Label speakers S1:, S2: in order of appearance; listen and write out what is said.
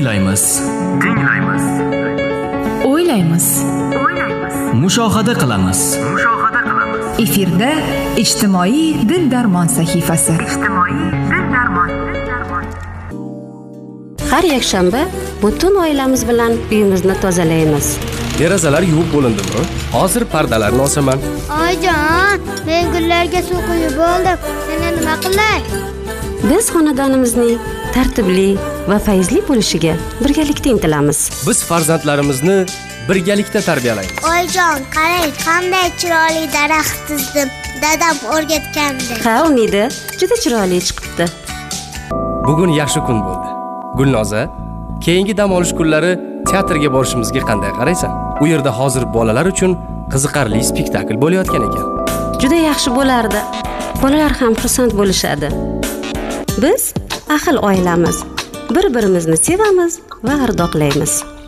S1: tinglaymiz,
S2: o'ylaymiz,
S1: mushohada qilamiz.
S2: efirda ijtimoiy dil-darmon sahifasi.
S3: Har yakshanba butun oilamiz bilan uyimizni tozalaymiz.
S4: Derazalar yuvib bo'lindimi? Hozir pardalarni osaman.
S5: Oyijon, men gullarga suv quyib bo'ldim. Yana nima qilay?
S3: Biz xonadonimizning tartibli va fayzli bo'lishiga birgalikda intilamiz.
S4: Biz farzandlarimizni birgalikda tarbiyalaymiz.
S5: Oyijon, qarang, qanday chiroyli daraxt chizdim. Dadam o'rgatgandi.
S3: Ha, Umida, juda chiroyli chiqibdi.
S4: Bugun yaxshi kun bo'ldi. Gulnoza, keyingi dam olish kunlari teatrga borishimizga qanday qaraysan? U yerda hozir bolalar uchun qiziqarli spektakl bo'layotgan ekan.
S3: Juda yaxshi bo'lardi. Bolalar ham xursand bo'lishadi. Biz ahil oilamiz. Bir-birimizni sevamiz va ardoqlaymiz.